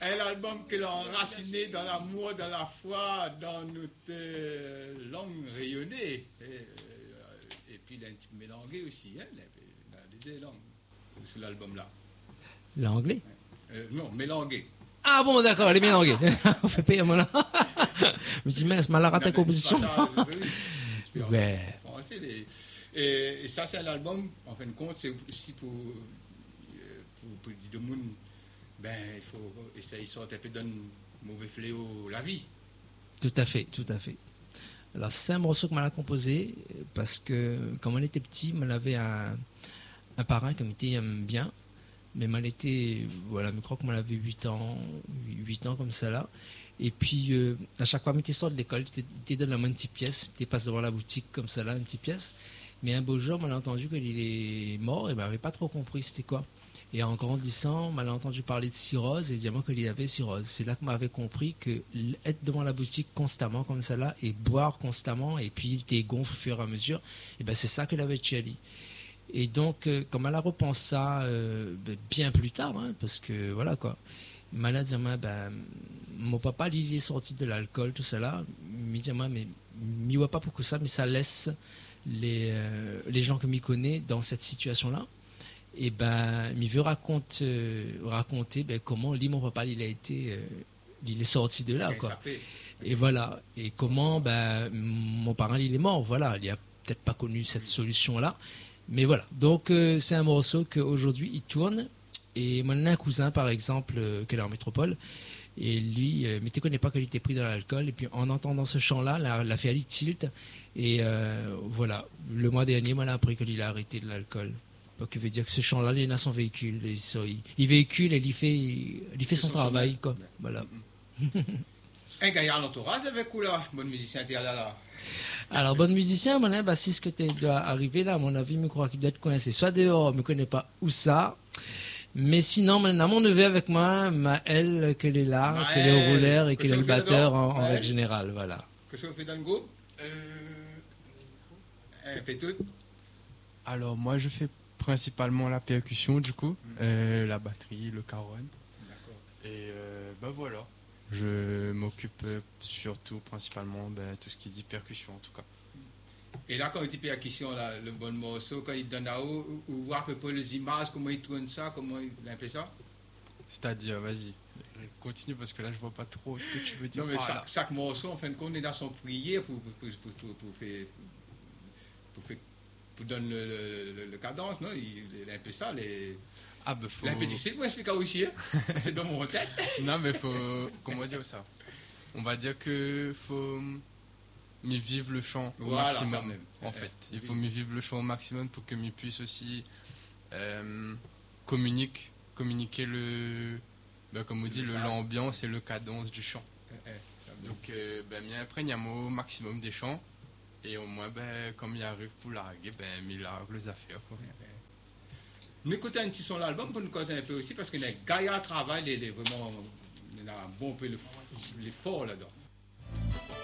un album qui l'a enraciné dans l'amour, dans la foi, dans notre langue rayonnée. Et puis, il a un petit peu mélangé aussi, hein, dans les deux langues, sur l'album-là. L'anglais? Non, mélangé. Ah bon, d'accord, elle est mélangée. On fait payer moi là. Je me dis, mince, mal à rater la composition. Ouais. Et ça, c'est un album, en fin de compte, c'est aussi pour dire au monde, ben, il faut essayer de sortir un peu d'un mauvais fléau la vie. Tout à fait, tout à fait. Alors, c'est un morceau que m'a composé parce que, quand on était petit, on avait un parrain qui m'était bien. Mais mal était, voilà, je crois que moi j'avais 8 ans comme ça là. Et puis, à chaque fois, tu sors de l'école, tu étais dans la main une petite pièce, tu passes devant la boutique comme ça là, une petite pièce. Mais un beau jour, on a entendu qu'il est mort et je n'avais pas trop compris c'était quoi. Et en grandissant, on a entendu parler de cirrhose et dire-moi qu'il avait cirrhose. C'est là que m'avait compris que être devant la boutique constamment comme ça là et boire constamment et puis t'es gonfle au fur et à mesure, et ben c'est ça qu'il avait Chiali. Et donc, comme elle repense ça bien plus tard, hein, parce que voilà quoi, malade, mon papa, il est sorti de l'alcool, tout ça là, il dit moi, mais il voit pas pourquoi ça, mais ça laisse les gens que m'y connaît dans cette situation-là. Et il veut raconter comment lui, mon papa, il est sorti de là, quoi. Et voilà. Et comment mon parent, il est mort, voilà. Il a peut-être pas connu cette solution-là. Mais voilà, donc c'est un morceau qu'aujourd'hui il tourne. Et moi, j'ai un cousin par exemple qui est en métropole. Et lui, mais tu ne connais pas qu'il était pris dans l'alcool. Et puis en entendant ce chant-là, la fait aller tilt. Et voilà, le mois dernier, moi, j'ai appris qu'il a arrêté de l'alcool. Donc il veut dire que ce chant-là, il a son véhicule. Il véhicule et il fait son travail, quoi. Voilà. Un gaillard l'entourage avec où là, bon musicien là. Alors, bon musicien, c'est ce que tu dois arriver là, à mon avis, je crois qu'il doit être coincé. Soit dehors, je ne connais pas où ça. Mais sinon, maintenant, mon neveu avec moi, elle, qu'elle est là, qu'elle est au rouleur et qu'elle est le batteur en règle générale. Voilà. Qu'est-ce qu'on fait dans le groupe fait tout. Alors, moi, je fais principalement la percussion, du coup, la batterie, le caron. D'accord. Et voilà. Je m'occupe surtout, principalement, tout ce qui dit percussion, en tout cas. Et là, quand il dit percussion, là, le bon morceau, quand il donne à haut, ou voir à peu près les images, comment il tourne ça, comment il a fait ça? C'est-à-dire, vas-y, continue, parce que là, je vois pas trop ce que tu veux dire. Non, mais chaque morceau, en fin de compte, est dans son prière pour donner le cadence, non? Il a un peu ça, faut... C'est un peu difficile pour expliquer aussi, hein? C'est dans mon tête. Non, mais faut... Comment dire ça? On va dire que faut mieux vivre le chant au maximum, en fait. Il faut mieux vivre le chant au maximum pour que m'y puisse aussi communiquer comme on dit, l'ambiance et le cadence du chant. Donc, m'y imprègne au maximum des chants et au moins, comme il arrive pour larguer, il largue les affaires, quoi. Nous écoutons un petit son de l'album pour nous causer un peu aussi, parce qu'il y a un gaillard travail, il a un bon peu l'effort là-dedans.